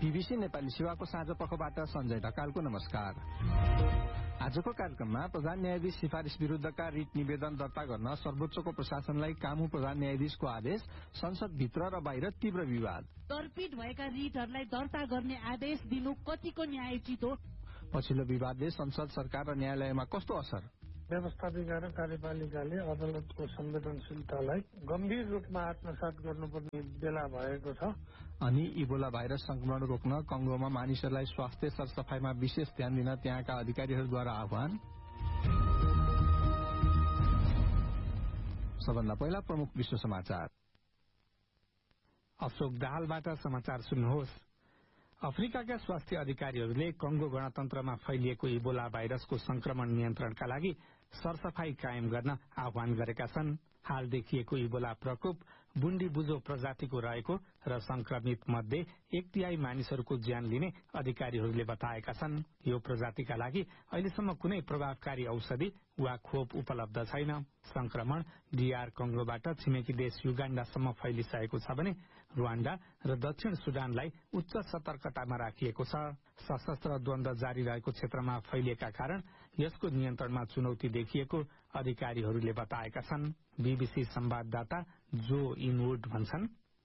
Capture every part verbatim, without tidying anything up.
BBC Nepali सेवाको साँझ पखबाट सञ्जय ढकालको नमस्कार। आजको कार्यक्रममा प्रधान न्यायाधीश सिफारिस विरूद्धका रिट निवेदन दर्ता गर्न सर्वोच्चको प्रशासनलाई कामु प्रधान न्यायाधीशको आदेश, संसद भित्र र बाहिर तीव्र विवाद। दरपीट भएका रिटहरूलाई दर्ता गर्ने आदेश दिनु कतिको न्यायोचित हो? पछिल्लो विवादले संसद, सरकार र न्यायालयमा कस्तो असर? व्यवस्थापिका र कार्यपालिकाले अदालतको संवेदनशीलतालाई गम्भीर रूपमा आत्मसात गर्नुपर्ने बेला भएको छ। अनि इबोला भाइरस संक्रमण रोक्न कंगोमा मानिसहरूलाई स्वास्थ्य सरसफाईमा विशेष ध्यान दिन त्यहाँका अधिकारीहरूद्वारा आह्वान। सबभन्दा पहिला प्रमुख विश्व समाचार। अशोक दाहालबाट समाचार सुन्नुहोस्। अफ्रिकाका स्वास्थ्य अधिकारीहरूले कंगो गणतन्त्रमा फैलिएको इबोला भाइरसको संक्रमण नियन्त्रणका लागि सरसफाई कायम गर्न आह्वान गरेका छन्। हाल देखिएको इबोला प्रकोप बुण्डी बुजो प्रजातिको रहेको र संक्रमित मध्ये एक तिहाई मानिसहरूको ज्यान लिने अधिकारीहरूले बताएका छन्। यो प्रजातिका लागि अहिलेसम्म कुनै प्रभावकारी औषधि वा खोप उपलब्ध छैन। संक्रमण डीआर कंगोबाट छिमेकी देश युगाण्डासम्म फैलिसकेको छ भने रुवाण्डा र दक्षिण सुडानलाई उच्च सतर्कतामा राखिएको छ। सशस्त्र द्वन्द्व जारी रहेको क्षेत्रमा फैलिएका कारण यसको नियन्त्रणमा चुनौती देखिएको अधिकारीहरूले बताएका छन्। बीबीसी संवाददाता जो इनवुड भन्छन्,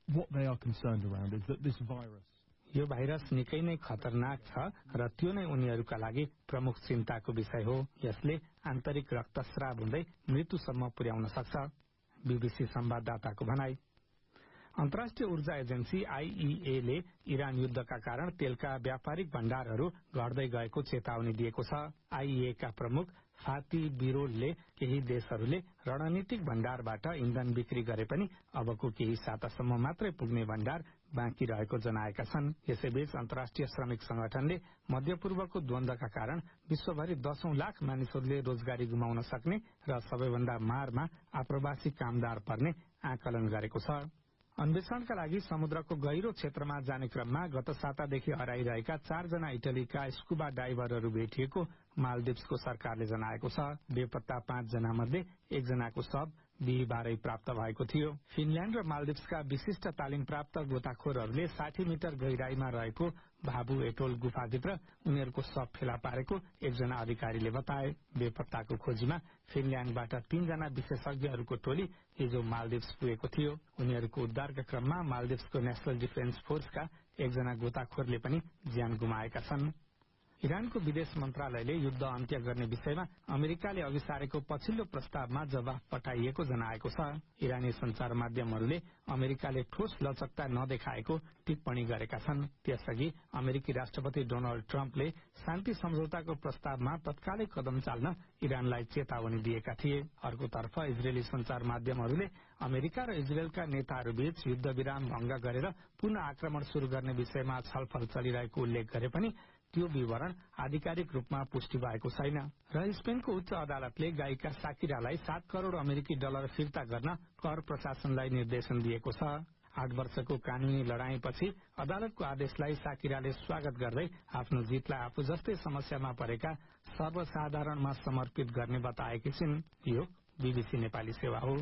यो भाइरस निकै नै खतरनाक छ र त्यो नै उनीहरूका लागि प्रमुख चिन्ताको विषय हो। यसले आन्तरिक रक्तस्राव हुँदै मृत्युसम्म पुर्याउन सक्छ। बीबीसी संवाददाताको भनाई। अन्तर्राष्ट्रिय ऊर्जा एजेन्सी आईईए ले इरान युद्धका कारण तेलका व्यापारिक भण्डारहरू घट्दै गएको चेतावनी दिएको छ। आईईए का प्रमुख फाती बिरोलले केही देशहरूले रणनीतिक भण्डारबाट इन्धन बिक्री गरे पनि अबको केही सातासम्म मात्रै पुग्ने भण्डार बाँकी रहेको जनाएका छन्। यसैबीच अन्तर्राष्ट्रिय श्रमिक संगठनले मध्यपूर्वको द्वन्द्वका कारण विश्वभरि दशौं लाख मानिसहरूले रोजगारी गुमाउन सक्ने र सबैभन्दा मारमा आप्रवासी कामदार पर्ने आकलन गरेको छ। अन्वेषणका लागि समुद्रको गहिरो क्षेत्रमा जाने क्रममा गत सातादेखि हराइरहेका चारजना इटलीका स्कुबा डाइभरहरू भेटिएको मालदिप्सको सरकारले जनाएको छ। बेपत्ता पाँचजना मध्ये एकजनाको शव बिहिबारै प्राप्त भएको थियो। फिनल्याण्ड र मालदिप्सका विशिष्ट तालिम प्राप्त गोताखोरहरूले साठी मिटर गहिराईमा रहेको भाबु एटोल गुफाभित्र उनीहरूको शव फेला पारेको एकजना अधिकारीले बताए। बेपत्ताको खोजीमा फिनल्याण्डबाट तीनजना विशेषज्ञहरूको टोली हिजो मालदिप्स पुगेको थियो। उनीहरूको उद्धारका क्रममा मालदिप्सको नेशनल डिफेन्स फोर्सका एकजना गोताखोरले पनि ज्यान गुमाएका छन्। इरानको विदेश मन्त्रालयले युद्ध अन्त्य गर्ने विषयमा अमेरिकाले अघि सारेको पछिल्लो प्रस्तावमा जवाफ पठाइएको जनाएको छ। इरानी संचार माध्यमहरूले अमेरिकाले ठोस लचकता नदेखाएको टिप्पणी गरेका छन्। त्यसअघि अमेरिकी राष्ट्रपति डोनाल्ड ट्रम्पले शान्ति सम्झौताको प्रस्तावमा तत्कालै कदम चाल्न इरानलाई चेतावनी दिएका थिए। अर्कोतर्फ इजरायली संचार माध्यमहरूले अमेरिका र इजरायलका नेताहरूबीच युद्ध विराम भंग गरेर पुनः आक्रमण शुरू गर्ने विषयमा छलफल चलिरहेको उल्लेख गरे पनि त्यो विवरण आधिकारिक रूपमा पुष्टि भएको छैन। र स्पेनको उच्च अदालतले गायिका साकिरालाई सात करोड़ अमेरिकी डलर फिर्ता गर्न कर प्रशासनलाई निर्देशन दिएको छ। आठ वर्षको कानूनी लड़ाईपछि अदालतको आदेशलाई साकिराले स्वागत गर्दै आफ्नो जितलाई आफू जस्तै समस्यामा परेका सर्वसाधारणमा समर्पित गर्ने बताएकी छिन्। यो बीबीसी नेपाली सेवा हो।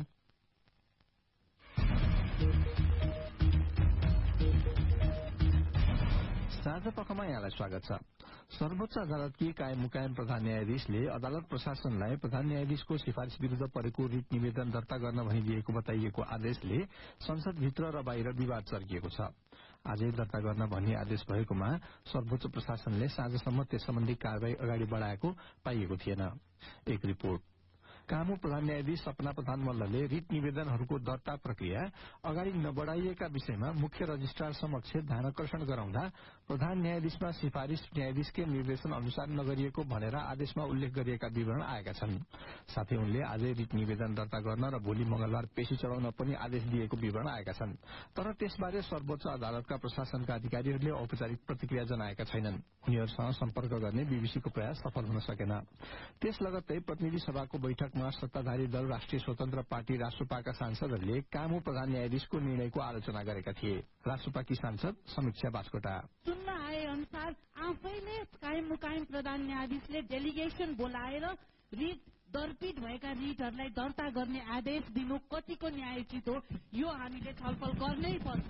साँझ पखमा यहाँलाई स्वागत छ। सर्वोच्च अदालतकी कायम मुकायम प्रधान न्यायाधीशले अदालत प्रशासनलाई प्रधान न्यायाधीशको सिफारिश विरूद्ध परेको रिट निवेदन दर्ता गर्न भनिदिएको बताइएको आदेशले संसदभित्र र बाहिर विवाद चर्किएको छ। आजै दर्ता गर्न भनी आदेश भएकोमा सर्वोच्च प्रशासनले साँझसम्म त्यस सम्बन्धी कारवाही अगाडि बढ़ाएको पाइएको थिएन। एक रिपोर्ट। कामु प्रधान न्यायाधीश सपना प्रधान मल्लले रिट निवेदनहरूको दर्ता प्रक्रिया अगाडि नबढ़ाइएका विषयमा मुख्य रजिस्ट्रार समक्ष ध्यानकर्षण गराउँदा प्रधान न्यायाधीशमा सिफारिश न्यायाधीशकै निर्देशन अनुसार नगरिएको भनेर आदेशमा उल्लेख गरिएका विवरण आएका छन्। साथै उनले आजै रिट निवेदन दर्ता गर्न र भोलि मंगलबार पेशी चढ़ाउन पनि आदेश दिएको विवरण आएका छन्। तर त्यसबारे सर्वोच्च अदालतका प्रशासनका अधिकारीहरूले औपचारिक प्रतिक्रिया जनाएका छैनन्। उनीहरूसँग सम्पर्क गर्ने बीबीसीको प्रयास सफल हुन सकेन। त्यस लगत्तै प्रतिनिधि सभाको बैठक सत्ताधारी दल राष्ट्रिय स्वतन्त्र पार्टी रासोपाका सांसदहरूले कामु प्रधान न्यायाधीशको निर्णयको आलोचना गरेका थिए। रासोपाकी सांसद समीक्षा बास्कोटा। सुन्न आए अनुसार आफैले कायम मुकायम प्रधान न्यायाधीशले डेलिगेशन बोलाएर रिट दरपीट भएका रिटहरूलाई दर्ता गर्ने आदेश दिनु कतिको न्यायोचित हो, यो हामीले छलफल गर्नै पर्छ।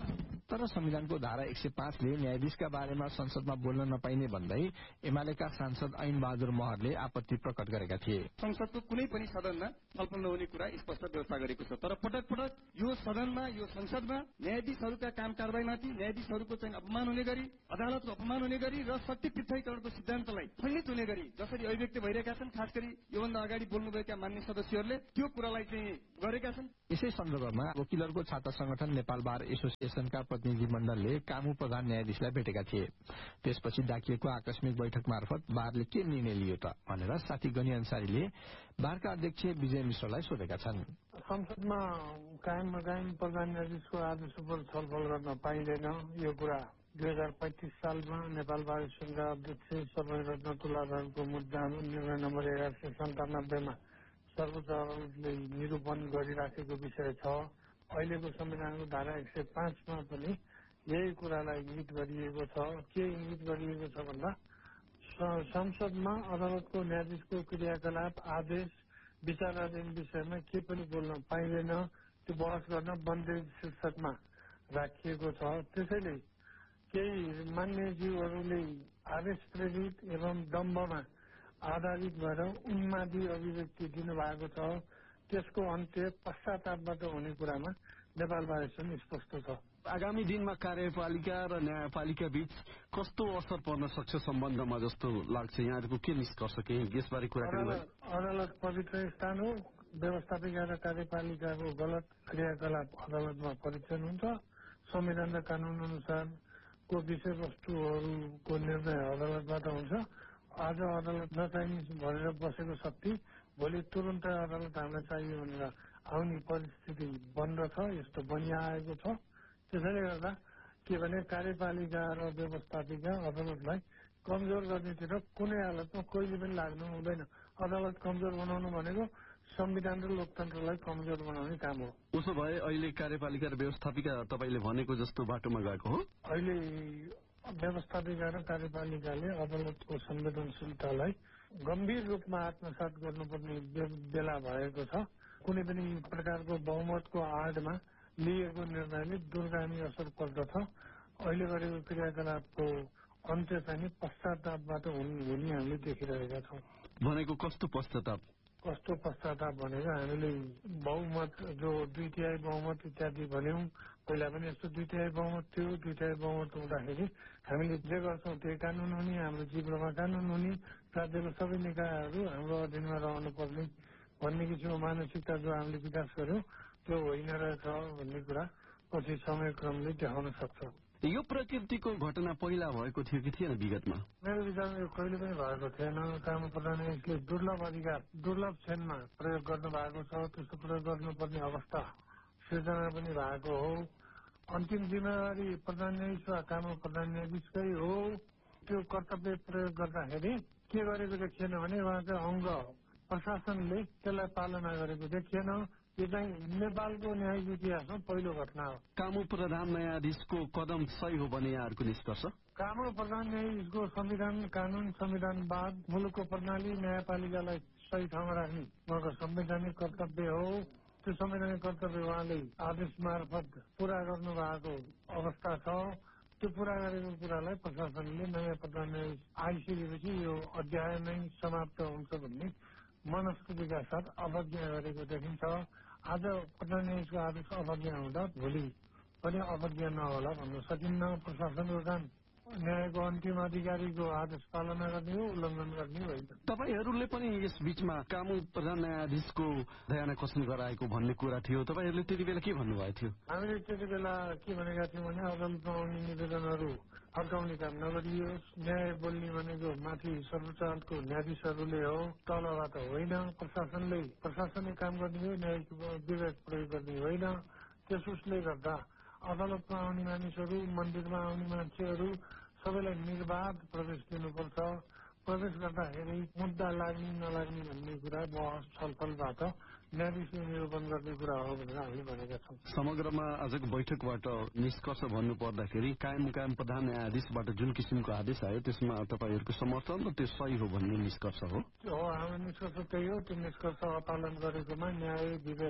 तर संविधानको धारा एक सय पाँचले न्यायाधीशका बारेमा संसदमा बोल्न नपाइने भन्दै एमालेका सांसद ऐन बहादुर महरले आपत्ति प्रकट गरेका थिए। संसदको कुनै पनि सदनमा छलफल नहुने कुरा स्पष्ट व्यवस्था गरेको छ, तर पटक पटक यो सदनमा यो संसदमा न्यायाधीशहरूका काम कारबाहीमाथि न्यायाधीशहरूको चाहिँ अपमान हुने गरी, अदालतको अपमान हुने गरी र शक्ति पृथकीकरणको सिद्धान्तलाई खण्डित हुने गरी जसरी अभिव्यक्त भइरहेका छन्, खास गरी योभन्दा अगाडि बोल्नुभएका मान्य सदस्यहरूले त्यो कुरालाई चाहिँ गरेका छन्। यसै सन्दर्भमा वकिलहरूको छात्र संगठन नेपाल बार एसोसिएसनका प्रतिनिधि मण्डलले कामु प्रधान न्यायाधीशलाई भेटेका थिए। त्यसपछि डाकिएको आकस्मिक बैठक मार्फत बारले के निर्णय लियो त भनेर साथी गनी अन्सारीले बारका अध्यक्ष विजय मिश्रलाई सोधेका छन्। संसदमा कायम मकायम प्रधान न्यायाधीशको आदेश उप छलफल गर्न पाइँदैन। यो कुरा दुई हजार पैंतिस सालमा नेपाल बार एसोसिएसनका अध्यक्ष सर्वै रत्न तुलाधरको मुद्दा निर्णय नम्बर एघार सय सन्तानब्बेमा सर्वोच्च अदालतले निरूपण गरिराखेको विषय छ। अहिलेको संविधानको धारा एक सय पाँचमा पनि यही कुरालाई इङ्गित गरिएको छ। के इङ्गित गरिएको छ भन्दा संसदमा अदालतको न्यायाधीशको क्रियाकलाप, आदेश, विचाराधीन विषयमा के पनि बोल्न पाइँदैन। त्यो बहस गर्न बन्देज शीर्षकमा राखिएको छ। त्यसैले केही मान्यज्यूहरूले आदेश प्रेरित एवं दम्भमा आधारित भएर उन्मादी अभिव्यक्ति दिनुभएको छ। त्यसको अन्त्य पश्चातापबाट हुने कुरामा नेपाल बार एसोसिएसन स्पष्ट छ। आगामी दिनमा कार्यपालिका र न्यायपालिका बीच कस्तो असर पर्न सक्छ सम्बन्धमा जस्तो लाग्छ? यहाँहरूको के निष्कर्ष, केही यसबारे कुराकानी गरौँ। अदालत पवित्र स्थान हो। व्यवस्थापिका र कार्यपालिकाको गलत क्रियाकलाप अदालतमा परीक्षण हुन्छ। संविधान र कानून अनुसारको विषयवस्तुहरूको निर्णय अदालतबाट हुन्छ। आज अदालत नचाहिने भनेर बसेको शक्ति भोलि तुरन्तै अदालत हामीलाई चाहियो भनेर आउने परिस्थिति बन्द छ। यस्तो बनिआएको छ। त्यसैले गर्दा के भने कार्यपालिका र व्यवस्थापिका अदालतलाई कमजोर गर्नेतिर कुनै हालतमा कहिले पनि लाग्नु हुँदैन। अदालत कमजोर बनाउनु भनेको संविधान र लोकतन्त्रलाई कमजोर बनाउने काम हो। उसो भए अहिले कार्यपालिका र व्यवस्थापिका तपाईँले भनेको जस्तो बाटोमा गएको हो? अहिले व्यवस्थापिका र कार्यपालिकाले अदालतको संवेदनशीलतालाई गम्भीर रूपमा आत्मसात गर्नुपर्ने बेला भएको छ। कुनै पनि प्रकारको बहुमतको आडमा लिएको निर्णयले दूरगामी असर पर्दछ। अहिले गरेको क्रियाकलापको अन्त्य चाहिँ पश्चातापबाट हुने हामीले देखिरहेका छौँ। भनेको कस्तो पश्चाताप? कस्तो पश्चाताप भनेको हामीले बहुमत जो दुई तिहाई बहुमत इत्यादि भन्यौं। पहिला पनि यस्तो दुई तिहाई बहुमत थियो। दुई तिहाई बहुमत हुँदाखेरि हामीले जे गर्छौँ त्यही कानून हुने, हाम्रो जिब्रोमा कानून हुने, राज्यको सबै निकायहरू हाम्रो अधीनमा रहनुपर्ने भन्ने किसिमको मानसिकता जो हामीले विकास गर्यौं त्यो होइन रहेछ भन्ने कुरा पछि समयक्रमले देखाउन सक्छ। यो प्रकृतिको घटना पहिला भएको थियो कि थिएन विगतमा? मेरो विचारमा यो कहिले पनि भएको थिएन। कानून प्रधान न्यायाधीशले दुर्लभ अधिकार दुर्लभ क्षणमा प्रयोग गर्नु भएको छ। त्यस्तो प्रयोग गर्नुपर्ने अवस्था सिर्जना पनि भएको हो। अन्तिम जिम्मेवारी प्रधान न्यायाधीश वा कानून प्रधान न्यायाधीशकै हो। त्यो कर्तव्य प्रयोग गर्दाखेरि के गरेको देखिएन भने उहाँको अङ्ग प्रशासनले त्यसलाई पालना गरेको देखिएन। यो चाहिँ नेपालको न्यायिक इतिहासमा पहिलो घटना हो। कामु प्रधान न्यायाधीशको कदम सही हो भने यहाँहरूको निष्कर्ष? कामु प्रधान न्यायाधीशको संविधान, कानून, संविधानवाद, मुलुकको प्रणाली, न्यायपालिकालाई सही ठाउँमा राख्ने उहाँको संवैधानिक कर्तव्य हो। त्यो संवैधानिक कर्तव्य उहाँले आदेश मार्फत पूरा गर्नु भएको अवस्था छ। त्यो पूरा गरेको कुरालाई प्रशासनले नयाँ प्रधान न्यायाधीश आइसकेपछि यो अध्याय नै समाप्त हुन्छ भन्ने मनस्थितिका साथ अवज्ञा गरेको देखिन्छ। आज प्रधान न्यायाधीशको आदेश अवज्ञा हुँदा भोलि पनि अवज्ञा नहोला भन्न सकिन्न। प्रशासनको काम न्यायको अन्तिम अधिकारीको आदेश पालना गर्ने हो, उल्लङ्घन गर्ने होइन। तपाईँहरूले पनि यस बीचमा कामु प्रधान न्यायाधीशको दयाना कसन गराएको भन्ने कुरा थियो। तपाईँहरूले त्यति बेला के भन्नुभएको थियो? हामीले त्यति बेला के भनेका थियौँ भने अदालतमा आउने निवेदनहरू फर्काउने काम नगरियोस्। न्याय बोल्ने भनेको माथि सर्वोच्च अदालतको न्यायाधीशहरूले हो, तलबाट होइन। प्रशासनले प्रशासनिक काम गर्ने हो, न्यायिक विवेक प्रयोग गर्ने होइन। त्यस उसले गर्दा अदालतमा आउने मानिसहरू, मन्दिरमा आउने मान्छेहरू सबैलाई निर्बाध प्रवेश दिनुपर्छ। प्रवेश गर्दाखेरि मुद्दा लाग्ने नलाग्ने भन्ने कुरा बहस छलफलबाट न्यायाधीशले निरूपण गर्ने कुरा हो भनेर हामीले भनेका छौँ। समग्रमा आजको बैठकबाट निष्कर्ष भन्नु पर्दाखेरि कायम मुकायम प्रधान न्यायाधीशबाट जुन किसिमको आदेश आयो त्यसमा तपाईँहरूको समर्थन र त्यो सही हो भन्ने निष्कर्ष हो? हो, हाम्रो निष्कर्ष त्यही हो। त्यो निष्कर्ष अपालन गरेकोमा न्याय विवेक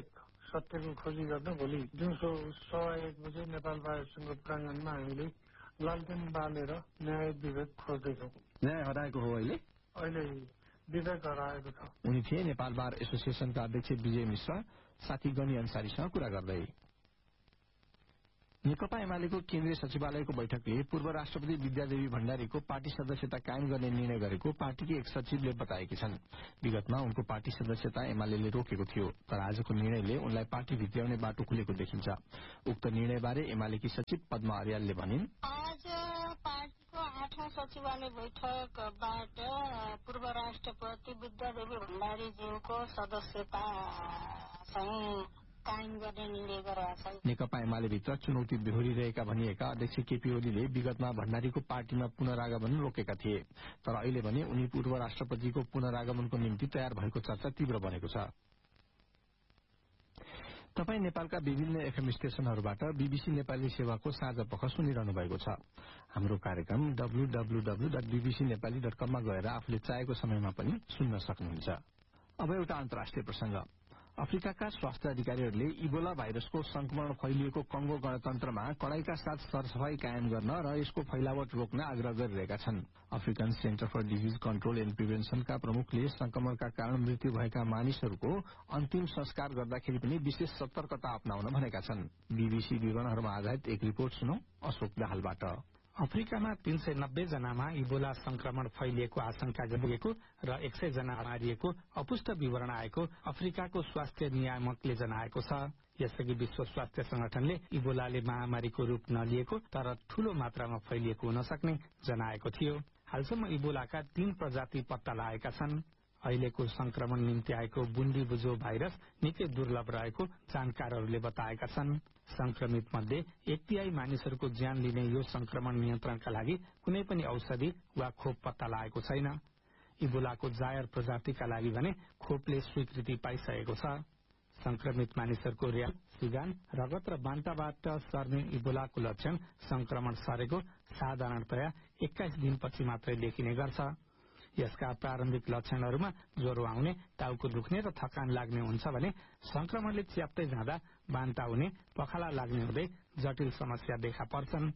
सत्यको खोजी गर्न भोलि दिउँसो सवा एक बजे नेपाल बार संघ प्राङ्गणमा हामीले लालटेन बालेर न्याय विवेक खोज्दैछौँ। न्याय हराएको हो अहिले अहिले विवेक हराएको छ। उनी थिए नेपाल बार एसोसिएसनका अध्यक्ष विजय मिश्र साथी गणी अन्सारीसँग कुरा गर्दै। नेकपा एमालेको केन्द्रीय सचिवालयको बैठकले पूर्व राष्ट्रपति विद्यादेवी भण्डारीको पार्टी सदस्यता कायम गर्ने निर्णय गरेको पार्टीकी एक सचिवले बताएकी छन्। विगतमा उनको पार्टी सदस्यता एमाले रोकेको थियो, तर आजको निर्णयले उनलाई पार्टी भित्र्याउने बाटो खुलेको देखिन्छ। उक्त निर्णयबारे एमालेकी सचिव पद्मा अर्यालले भनिन्, आज पार्टीको आठौं सचिवालय बैठकबाट पूर्व राष्ट्रपति विद्यादेवी भण्डारीज्यूको सदस्यता चाहिँ कायम गर्ने निर्णय गरेका छन्। नेकपा एमालेभित्र चुनौती बेहोरिरहेका भनिएका अध्यक्ष केपी ओलीले विगतमा भण्डारीको पार्टीमा पुनरागमन रोकेका थिए, तर अहिले भने उनी पूर्व राष्ट्रपतिको पुनरागमनको निम्ति तयार भएको चर्चा तीव्र बनेको छ। तपाई नेपालका विभिन्न एफएम स्टेशनहरूबाट बीबीसी नेपाली सेवाको साझा पख सुनिरहनु भएको छ। हाम्रो कार्यक्रम W W W dot BBC Nepali dot कममा गएर आफूले चाहेको समयमा पनि सुन्न सक्नुहुन्छ। अब एउटा अन्तर्राष्ट्रिय प्रसंग। अफ्रिकाका स्वास्थ्य अधिकारीहरूले इबोला भाइरसको संक्रमण फैलिएको कंगो गणतन्त्रमा कड़ाईका साथ सरसफाई कायम गर्न र यसको फैलावट रोक्न आग्रह गरिरहेका छन्। African centre for disease control and प्रिभेन्सनका प्रमुखले संक्रमणका कारण मृत्यु भएका मानिसहरूको अन्तिम संस्कार गर्दाखेरि पनि विशेष सतर्कता अपनाउन भनेका छन्। बीबीसी विवरणहरूमा आधारित एक रिपोर्ट सुनौ अशोक दाहालबाट। अफ्रिकामा तीन सय नब्बे जनामा इबोला संक्रमण फैलिएको आशंका गरिएको र एक सय जना मारिएको अपुष्ट विवरण आएको अफ्रिकाको स्वास्थ्य नियामकले जनाएको छ। यसअघि विश्व स्वास्थ्य संगठनले इबोलाले महामारीको रूप नलिएको तर ठूलो मात्रामा फैलिएको हुन सक्ने जनाएको थियो। हालसम्म इबोलाका तीन प्रजाति पत्ता लागेका छन्। अहिलेको संक्रमण निम्ति आएको बुन्दी बुझो भाइरस निकै दुर्लभ रहेको जानकारहरूले बताएका छन्। संक्रमित मध्ये एक तिहाई मानिसहरूको ज्यान लिने यो संक्रमण नियन्त्रणका लागि कुनै पनि औषधि वा खोप पत्ता लागेको छैन। इबोलाको जायर प्रजातिका लागि भने खोपले स्वीकृति पाइसकेको छ। संक्रमित मानिसहरूको र्याल, सिगान, रगत र बान्ताबाट सर्ने इबोलाको लक्षण संक्रमण सरेको साधारणतया एक्काइस दिनपछि मात्रै देखिने गर्छ। यसका प्रारम्भिक लक्षणहरूमा ज्वरो आउने, टाउको दुख्ने र थकान लाग्ने हुन्छ भने संक्रमणले च्याप्दै जाँदा बान्ता हुने, पखाला लाग्ने हुँदै जटिल समस्या देखा पर्छन्।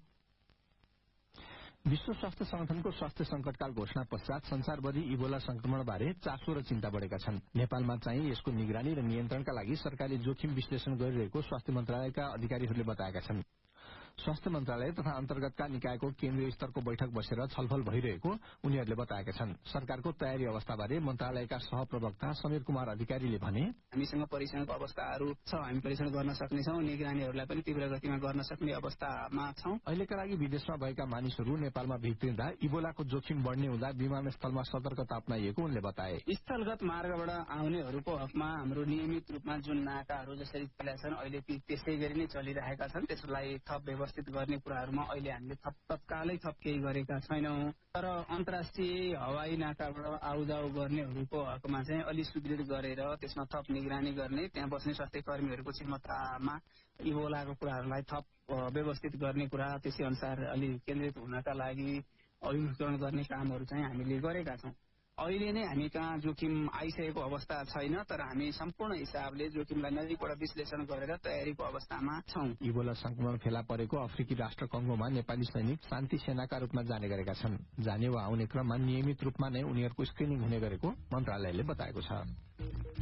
विश्व स्वास्थ्य संगठनको स्वास्थ्य संकटकाल घोषणा पश्चात संसारभरि इबोला संक्रमणबारे चासो र चिन्ता बढ़ेका छन्। नेपालमा चाहिँ यसको निगरानी र नियन्त्रणका लागि सरकारले जोखिम विश्लेषण गरिरहेको स्वास्थ्य मन्त्रालयका अधिकारीहरूले बताएका छन्। स्वास्थ्य मन्त्रालय तथा अन्तर्गतका निकायको केन्द्रीय स्तरको बैठक बसेर छलफल भइरहेको उनीहरूले बताएका छन्। सरकारको तयारी अवस्थाबारे मन्त्रालयका सहप्रवक्ता समीर कुमार अधिकारीले भने, हामीसँग परीक्षणको अवस्थाहरू छ, हामी परीक्षण गर्न सक्नेछौँ, निगरानीहरूलाई पनि तीव्र गतिमा गर्न सक्ने अवस्थामा छौं। अहिलेका लागि विदेशमा भएका मानिसहरू नेपालमा भित्रिँदा इबोलाको जोखिम बढ़ने हुँदा विमानस्थलमा सतर्कता अपनाइएको उनले बताए। स्थलगत मार्गबाट आउनेहरूको हकमा हाम्रो नियमित रूपमा जुन नाकाहरू जसरी छन् अहिले त्यसै गरी नै चलिरहेका छन्। त्यसलाई थप व्यवस्थित गर्ने कुराहरूमा अहिले हामीले थप तत्कालै थप केही गरेका छैनौं। तर अन्तर्राष्ट्रिय हवाई नाकाबाट आउजाउ गर्नेहरूको हकमा चाहिँ अलि सुदृढ गरेर त्यसमा थप निगरानी गर्ने, त्यहाँ बस्ने स्वास्थ्य कर्मीहरूको क्षमतामा इबोलाको कुराहरूलाई थप व्यवस्थित गर्ने कुरा, त्यसै अनुसार अलि केन्द्रित हुनका लागि अभिमुखीकरण गर्ने कामहरू चाहिँ हामीले गरेका छौं। अहिले नै हामी कहाँ जोखिम आइसकेको अवस्था छैन, तर हामी सम्पूर्ण हिसाबले जोखिमलाई नजिकबाट विश्लेषण गरेर तयारीको अवस्थामा छौं। इबोला संक्रमण फेला परेको अफ्रिकी राष्ट्र कंगोमा नेपाली सैनिक शान्ति सेनाका रूपमा जाने गरेका छन्। जाने वा आउने क्रममा नियमित रूपमा नै उनीहरूको स्क्रिनिङ हुने गरेको मन्त्रालयले बताएको छ।